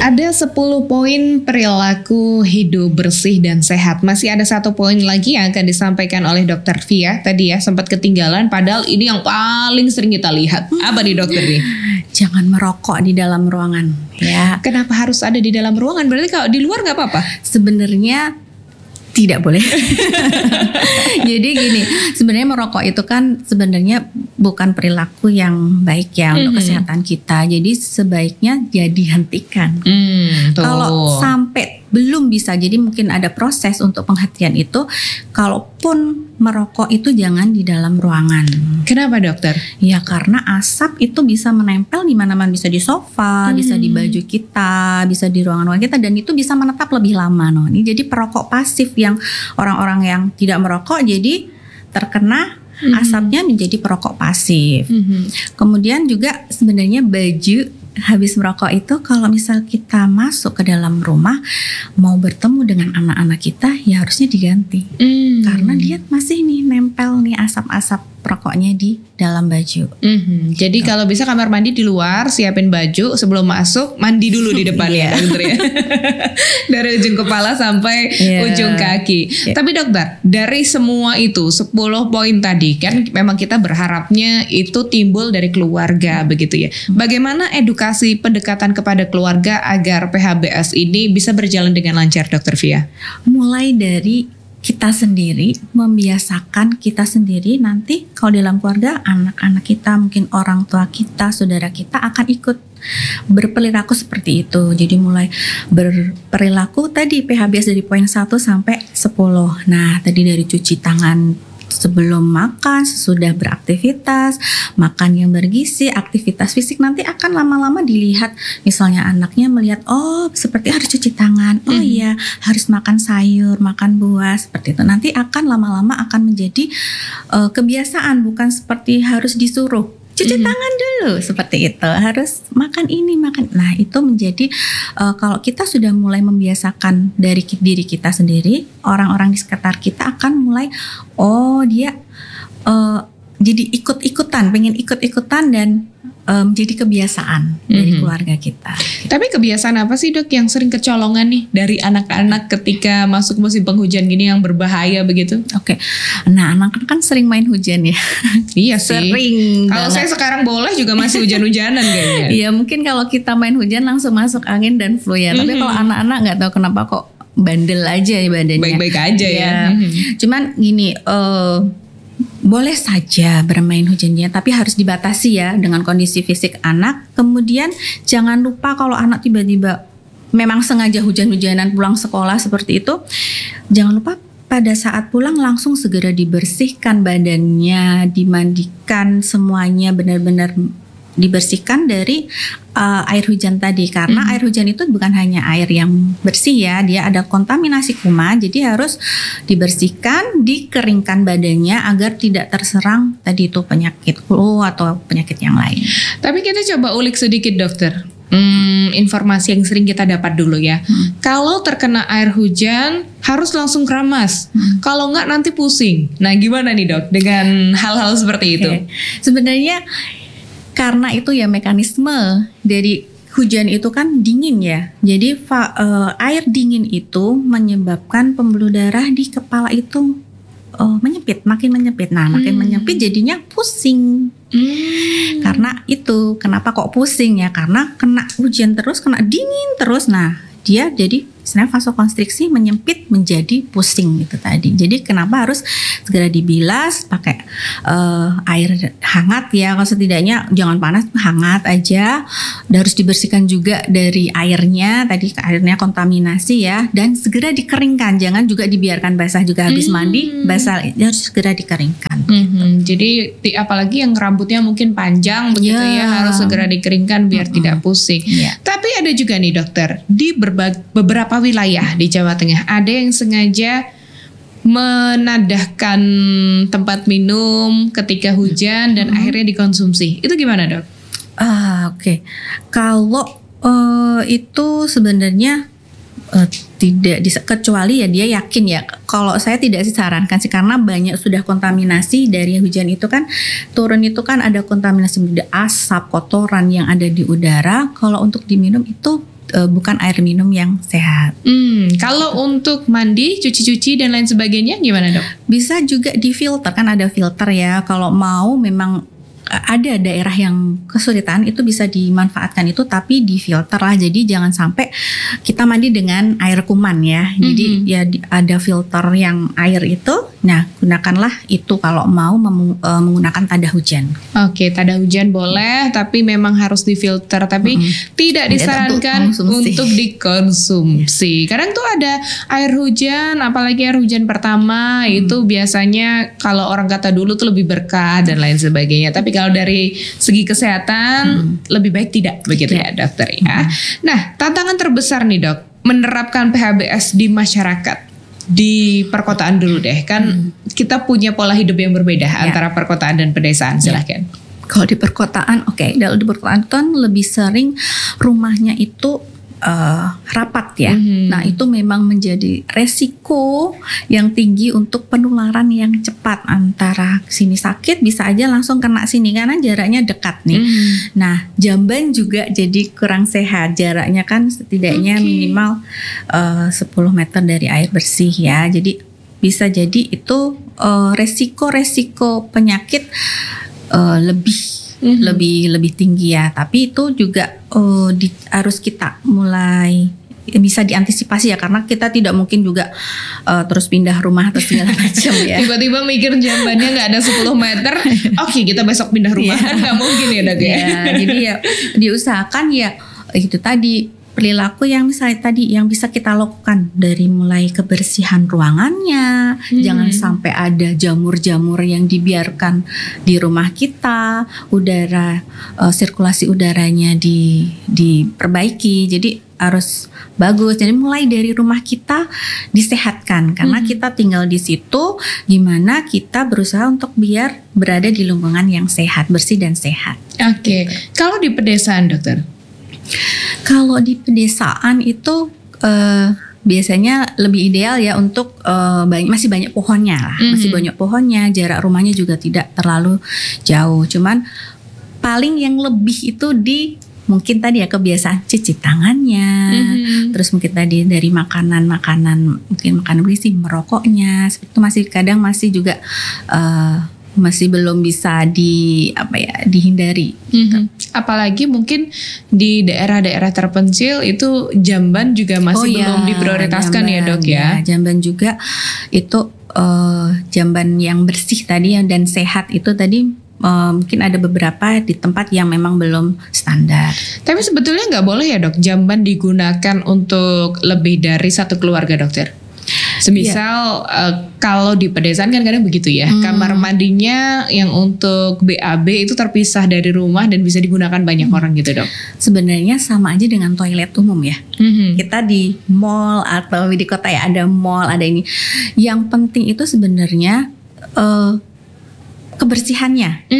Ada 10 poin perilaku hidup bersih dan sehat. Masih ada 1 poin lagi yang akan disampaikan oleh Dokter Via. Tadi ya sempat ketinggalan, padahal ini yang paling sering kita lihat. Apa nih dokter nih? Jangan merokok di dalam ruangan. Ya. Kenapa harus ada di dalam ruangan? Berarti kalau di luar nggak apa-apa? Sebenarnya tidak boleh. Jadi gini, sebenarnya merokok itu kan sebenarnya bukan perilaku yang baik ya untuk kesehatan kita. Jadi sebaiknya ya dihentikan. Kalau sampai belum bisa, jadi mungkin ada proses untuk penghentian itu. Kalaupun merokok itu jangan di dalam ruangan. Kenapa dokter? Ya karena asap itu bisa menempel di mana-mana, bisa di sofa, bisa di baju kita, bisa di ruangan-ruangan kita, dan itu bisa menetap lebih lama. Ini jadi perokok pasif yang orang-orang yang tidak merokok jadi terkena asapnya menjadi perokok pasif. Kemudian juga sebenarnya baju habis merokok itu kalau misal kita masuk ke dalam rumah mau bertemu dengan anak-anak kita ya harusnya diganti. Karena dia masih nih nempel nih asap-asap rokoknya di dalam baju. Jadi kalau bisa kamar mandi di luar, siapin baju sebelum masuk, mandi dulu di depan ya, dokter ya. Dari ujung kepala sampai ujung kaki. Tapi dokter, dari semua itu 10 poin tadi kan memang kita berharapnya itu timbul dari keluarga begitu ya. Bagaimana edukasi pendekatan kepada keluarga agar PHBS ini bisa berjalan dengan lancar, Dokter Via? Mulai dari kita sendiri, membiasakan kita sendiri, nanti kalau dalam keluarga anak-anak kita, mungkin orang tua kita, saudara kita akan ikut berperilaku seperti itu. Jadi mulai berperilaku tadi PHBS dari poin 1 sampai 10. Nah tadi dari cuci tangan sebelum makan, sesudah beraktivitas, makan yang bergizi, aktivitas fisik, nanti akan lama-lama dilihat. Misalnya anaknya melihat, oh seperti harus cuci tangan, oh iya harus makan sayur, makan buah, seperti itu. Nanti akan lama-lama akan menjadi kebiasaan, bukan seperti harus disuruh. Cuci tangan dulu, seperti itu. Harus makan ini, makan. Nah itu menjadi kalau kita sudah mulai membiasakan dari diri kita sendiri, orang-orang di sekitar kita akan mulai, oh dia jadi ikut-ikutan, pengen ikut-ikutan dan menjadi kebiasaan dari keluarga kita. Tapi kebiasaan apa sih dok yang sering kecolongan nih dari anak-anak ketika masuk musim penghujan gini yang berbahaya begitu? Oke. Nah anak-anak kan sering main hujan ya. Iya sih. Sering. Kalau saya sekarang boleh juga masih hujan-hujanan kayaknya. Iya mungkin kalau kita main hujan langsung masuk angin dan flu ya. Tapi kalau anak-anak nggak tahu kenapa kok bandel aja ya badannya. Baik-baik aja ya. Cuman gini, boleh saja bermain hujannya, tapi harus dibatasi ya dengan kondisi fisik anak. Kemudian jangan lupa kalau anak tiba-tiba memang sengaja hujan-hujanan pulang sekolah seperti itu, jangan lupa pada saat pulang langsung segera dibersihkan badannya, dimandikan, semuanya benar-benar dibersihkan dari air hujan tadi. Karena air hujan itu bukan hanya air yang bersih ya, dia ada kontaminasi kuman, jadi harus dibersihkan, dikeringkan badannya agar tidak terserang tadi itu penyakit flu atau penyakit yang lain. Tapi kita coba ulik sedikit dokter, informasi yang sering kita dapat dulu ya. Kalau terkena air hujan harus langsung keramas, kalau enggak nanti pusing. Nah gimana nih dok dengan hal-hal seperti itu? Sebenarnya karena itu ya mekanisme dari hujan itu kan dingin ya. Jadi air dingin itu menyebabkan pembuluh darah di kepala itu menyempit, makin menyempit. Nah, makin menyempit jadinya pusing. Karena itu, kenapa kok pusing ya? Karena kena hujan terus, kena dingin terus. Nah, dia jadi sebenarnya vasokonstriksi menyempit menjadi pusing itu tadi. Jadi kenapa harus segera dibilas pakai air hangat ya, kalau setidaknya jangan panas, hangat aja. Dan harus dibersihkan juga dari airnya, tadi airnya kontaminasi ya, dan segera dikeringkan. Jangan juga dibiarkan basah juga habis mandi, basah, harus segera dikeringkan. Jadi apalagi yang rambutnya mungkin panjang begitu ya, harus segera dikeringkan biar tidak pusing. Tapi ada juga nih dokter, di beberapa wilayah di Jawa Tengah ada yang sengaja menadahkan tempat minum ketika hujan dan akhirnya dikonsumsi. Itu gimana dok? Oke. Kalau itu sebenarnya tidak kecuali ya dia yakin ya. Kalau saya tidak sarankan sih, karena banyak sudah kontaminasi dari hujan itu kan turun, itu kan ada kontaminasi asap, kotoran yang ada di udara. Kalau untuk diminum itu bukan air minum yang sehat. Kalau untuk mandi, cuci-cuci dan lain sebagainya gimana dok? Bisa juga difilter, kan ada filter ya. Kalau mau memang ada daerah yang kesulitan itu bisa dimanfaatkan itu, tapi difilter lah. Jadi jangan sampai kita mandi dengan air kuman ya. Jadi ya ada filter yang air itu. Nah gunakanlah itu kalau mau menggunakan tada hujan. Oke, tada hujan boleh, tapi memang harus difilter. Tapi tidak disarankan untuk dikonsumsi. Kadang tuh ada air hujan, apalagi air hujan pertama itu biasanya kalau orang kata dulu tuh lebih berkah dan lain sebagainya. Tapi kalau dari segi kesehatan lebih baik tidak begitu ya dokter ya. Nah, tantangan terbesar nih dok, menerapkan PHBS di masyarakat. Di perkotaan dulu deh, kan kita punya pola hidup yang berbeda antara perkotaan dan pedesaan. Silahkan. Kalau di perkotaan, kalau di perkotaan kan lebih sering rumahnya itu rapat ya. Nah itu memang menjadi resiko yang tinggi untuk penularan yang cepat, antara sini sakit bisa aja langsung kena sini karena jaraknya dekat nih. Nah jamban juga jadi kurang sehat, jaraknya kan setidaknya minimal 10 meter dari air bersih ya. Jadi bisa jadi itu resiko penyakit lebih tinggi ya. Tapi itu juga harus kita mulai bisa diantisipasi ya, karena kita tidak mungkin juga terus pindah rumah atau segala macam ya. Tiba-tiba mikir jambannya nggak ada 10 meter, oke kita besok pindah rumah, kan nggak mungkin ya dok ya. Jadi ya diusahakan ya itu tadi, perilaku yang misalnya tadi yang bisa kita lakukan dari mulai kebersihan ruangannya, jangan sampai ada jamur-jamur yang dibiarkan di rumah kita, udara sirkulasi udaranya diperbaiki, jadi harus bagus. Jadi mulai dari rumah kita disehatkan, karena kita tinggal di situ, gimana kita berusaha untuk biar berada di lingkungan yang sehat, bersih dan sehat. Oke. Kalau di pedesaan dokter? Kalau di pedesaan itu biasanya lebih ideal ya untuk masih banyak pohonnya lah, masih banyak pohonnya, jarak rumahnya juga tidak terlalu jauh. Cuman paling yang lebih itu di mungkin tadi ya kebiasaan cuci tangannya, terus mungkin tadi dari makanan mungkin makanan berisi, merokoknya, seperti itu masih juga masih belum bisa dihindari. Apalagi mungkin di daerah-daerah terpencil itu jamban juga masih belum diprioritaskan jamban, ya dok ya. Jamban juga itu jamban yang bersih tadi dan sehat itu tadi mungkin ada beberapa di tempat yang memang belum standar. Tapi sebetulnya nggak boleh ya dok jamban digunakan untuk lebih dari satu keluarga dokter? Semisal kalau di pedesaan kan kadang begitu ya, kamar mandinya yang untuk BAB itu terpisah dari rumah dan bisa digunakan banyak orang gitu dok. Sebenarnya sama aja dengan toilet umum ya. Kita di mall atau di kota ya, ada mall, ada ini. Yang penting itu sebenarnya kebersihannya.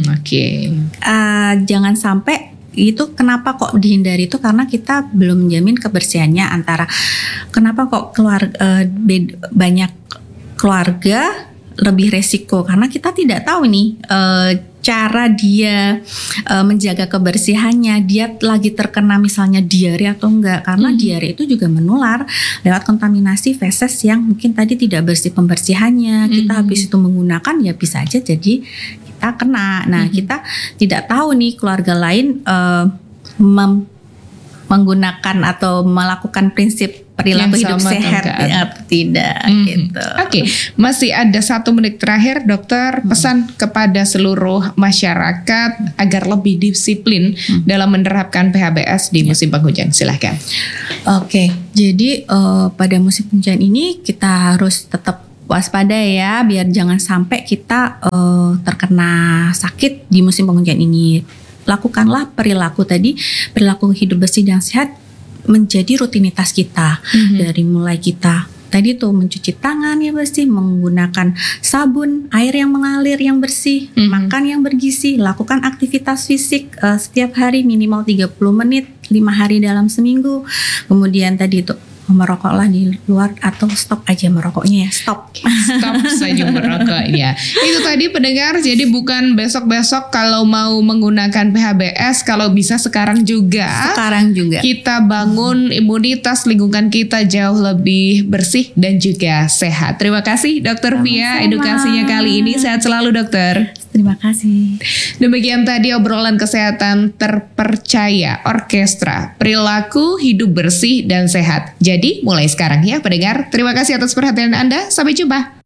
Jangan sampai itu, kenapa kok dihindari itu karena kita belum menjamin kebersihannya. Antara kenapa kok banyak keluarga lebih resiko karena kita tidak tahu nih cara dia menjaga kebersihannya, dia lagi terkena misalnya diare atau enggak, karena diare itu juga menular lewat kontaminasi feses yang mungkin tadi tidak bersih pembersihannya. Kita habis itu menggunakan ya bisa aja jadi kita kena. Nah kita tidak tahu nih keluarga lain menggunakan atau melakukan prinsip perilaku hidup sehat atau tidak gitu. Oke, masih ada 1 menit terakhir dokter, pesan kepada seluruh masyarakat agar lebih disiplin dalam menerapkan PHBS di musim penghujan. Silahkan. Oke, jadi pada musim penghujan ini kita harus tetap waspada ya, biar jangan sampai kita terkena sakit di musim penghujan ini. Lakukanlah perilaku hidup bersih dan sehat menjadi rutinitas kita. Dari mulai kita tadi tuh mencuci tangan yang bersih, menggunakan sabun, air yang mengalir yang bersih, makan yang bergizi, lakukan aktivitas fisik setiap hari minimal 30 menit 5 hari dalam seminggu. Kemudian tadi tuh merokoklah di luar atau stop aja merokoknya ya, stop. Stop saja merokoknya. Itu tadi pendengar, jadi bukan besok-besok kalau mau menggunakan PHBS, kalau bisa sekarang juga. Sekarang juga. Kita bangun imunitas lingkungan kita jauh lebih bersih dan juga sehat. Terima kasih Dokter Via edukasinya kali ini. Sehat selalu dokter. Terima kasih. Demikian tadi obrolan kesehatan terpercaya Orkestra Perilaku Hidup Bersih dan Sehat. Jadi mulai sekarang ya pendengar. Terima kasih atas perhatian Anda. Sampai jumpa.